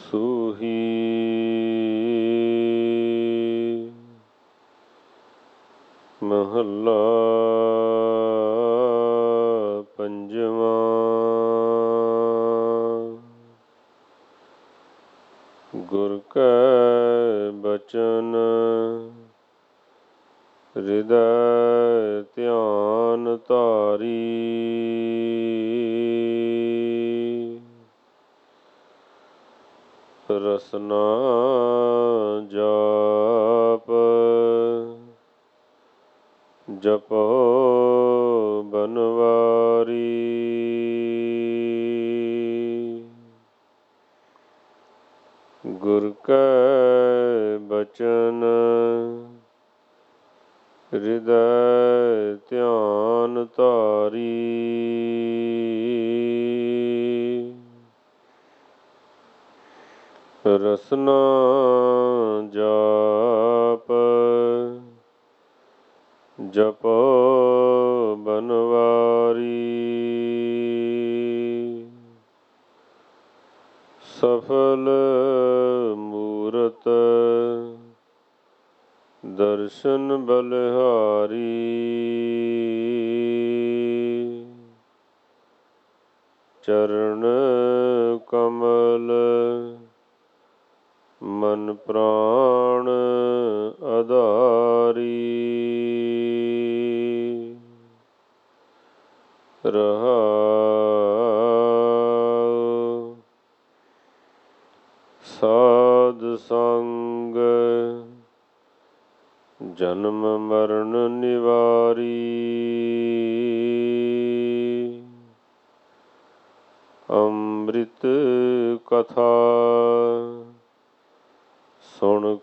ਸੂਹੀ ਮਹੱਲਾ ਪੰਜਵਾਂ। ਗੁਰ ਕੈ ਬਚਨ ਹਿਰਦੈ ਧਿਆਨ ਧਾਰੀ, ਰਸਨਾ ਜਾਪ ਜਪੋ ਬਨਵਾਰੀ। ਗੁਰ ਕੈ ਬਚਨ ਹਿਰਦੈ ਧਿਆਨ ਧਾਰੀ, ਰਸਨਾ ਜਾਪ ਜਪੋ ਬਨਵਾਰੀ। ਸਫਲ ਮੂਰਤ ਦਰਸ਼ਨ ਬਲਿਹਾਰੀ, ਚਰਨ ਕਮਲ ਮਨ ਪ੍ਰਾਣ ਆਧਾਰੀ। ਰਹਾਉ ਸਾਧ ਸੰਗ ਜਨਮ ਮਰਨ ਨਿਵਾਰੀ, ਅੰਮ੍ਰਿਤ ਕਥਾ ਸੁਣ